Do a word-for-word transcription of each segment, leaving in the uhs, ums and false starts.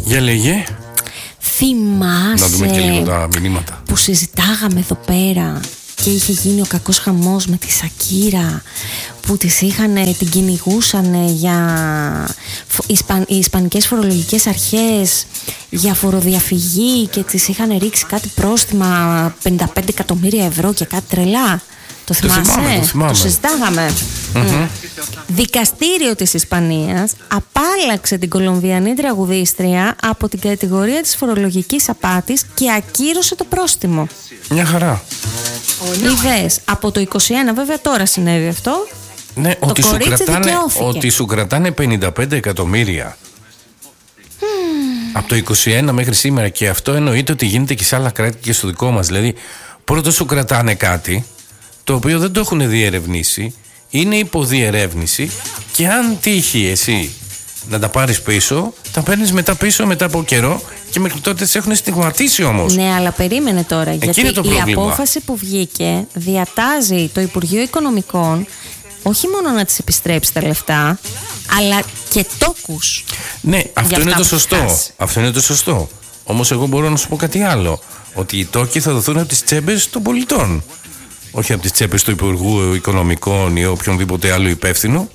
Για λέγε. Θυμάσαι να δούμε και λίγο τα μηνύματα που συζητάγαμε εδώ πέρα και είχε γίνει ο κακός χαμός με τη Σακύρα, που τις είχαν, την κυνηγούσαν για οι ισπανικές φορολογικές αρχές για φοροδιαφυγή και τις είχαν ρίξει κάτι πρόστιμα πενήντα πέντε εκατομμύρια ευρώ και κάτι τρελά. Το θυμάσαι? Το, θυμάμαι, το, θυμάμαι. Το συζητάγαμε. Mm-hmm. Δικαστήριο της Ισπανίας απάλλαξε την Κολομβιανή τραγουδίστρια από την κατηγορία της φορολογικής απάτης και ακύρωσε το πρόστιμο. Μια χαρά. Είδες, από το είκοσι ένα, βέβαια τώρα συνέβη αυτό. Ναι, το ότι σου, κρατάνε, δικαιώθηκε. ότι σου κρατάνε πενήντα πέντε εκατομμύρια mm. από το είκοσι ένα μέχρι σήμερα. Και αυτό εννοείται ότι γίνεται και σε άλλα κράτη και στο δικό μας. Δηλαδή πρώτα σου κρατάνε κάτι το οποίο δεν το έχουν διερευνήσει, είναι υποδιερεύνηση, και αν τύχει εσύ να τα πάρεις πίσω, τα παίρνεις μετά πίσω μετά από καιρό, και μέχρι τότε σε έχουν στιγματίσει όμως. Ναι, αλλά περίμενε τώρα. Εκεί γιατί η απόφαση που βγήκε διατάζει το Υπουργείο Οικονομικών όχι μόνο να τις επιστρέψει τα λεφτά, αλλά και τόκους. Ναι, αυτό είναι το σωστό. Φτάσει. Αυτό είναι το σωστό. Όμως εγώ μπορώ να σου πω κάτι άλλο. Ότι οι τόκοι θα δοθούν από τις τσέπες των πολιτών. Όχι από τις τσέπες του Υπουργού Οικονομικών ή οποιονδήποτε άλλο υπεύθυνο.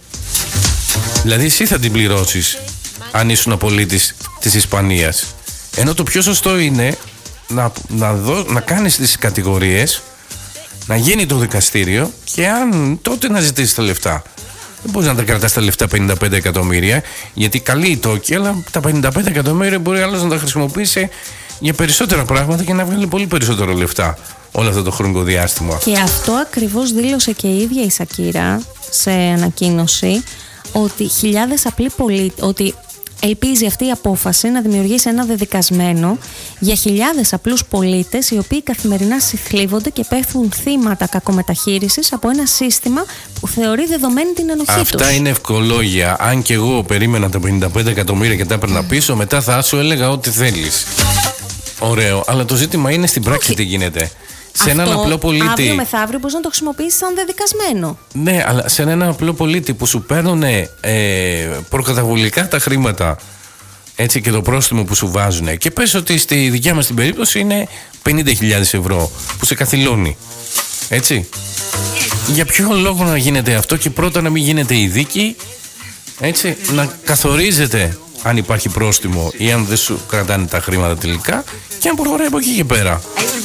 Δηλαδή εσύ θα την πληρώσεις αν ήσουν πολίτης της Ισπανίας. Ενώ το πιο σωστό είναι να, να, δω, να κάνεις τις κατηγορίες, να γίνει το δικαστήριο, και αν τότε να ζητήσεις τα λεφτά. Δεν μπορείς να τα κρατάς τα λεφτά πενήντα πέντε εκατομμύρια, γιατί καλή η τόκη, αλλά τα πενήντα πέντε εκατομμύρια μπορεί άλλος να τα χρησιμοποιήσει για περισσότερα πράγματα και να βγάλει πολύ περισσότερο λεφτά όλο αυτό το χρονικό διάστημα. Και αυτό ακριβώς δήλωσε και η ίδια η Σακύρα σε ανακοίνωση, ότι χιλιάδες απλοί πολίτες, ότι ελπίζει αυτή η απόφαση να δημιουργήσει ένα δεδικασμένο για χιλιάδες απλούς πολίτες οι οποίοι καθημερινά συχλίβονται και πέφτουν θύματα κακομεταχείρισης από ένα σύστημα που θεωρεί δεδομένη την ενοχή τους. Αυτά είναι ευκολόγια. Αν και εγώ περίμενα τα πενήντα πέντε εκατομμύρια και τα έπαιρνα πίσω, μετά θα σου έλεγα ό,τι θέλεις. Ωραίο, αλλά το ζήτημα είναι στην πράξη. Όχι. Τι γίνεται. Σε αυτό, έναν απλό πολίτη. Αύριο μεθαύριο μπορείς να το χρησιμοποιήσεις σαν δεδικασμένο. Ναι, αλλά σε έναν απλό πολίτη που σου παίρνουν ε, προκαταβολικά τα χρήματα, έτσι, και το πρόστιμο που σου βάζουν, και πες ότι στη δικιά μας την περίπτωση είναι πενήντα χιλιάδες ευρώ που σε καθυλώνει. Έτσι. Για ποιο λόγο να γίνεται αυτό, και πρώτα να μην γίνεται η δίκη, έτσι, να καθορίζεται αν υπάρχει πρόστιμο ή αν δεν σου κρατάνε τα χρήματα τελικά, και αν προχωράει από εκεί και πέρα.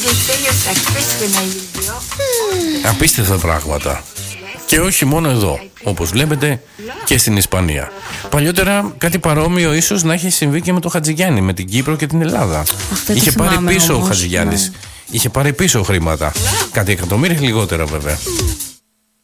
Mm. Απίστευτα πράγματα. Και όχι μόνο εδώ, όπως βλέπετε και στην Ισπανία. Παλιότερα κάτι παρόμοιο ίσως να έχει συμβεί και με το Χατζηγιάννη, με την Κύπρο και την Ελλάδα. Αυτό είχε πάρει πίσω όμως, ο Χατζηγιάννης, ναι. Είχε πάρει πίσω χρήματα. Κάτι εκατομμύρια λιγότερα βέβαια.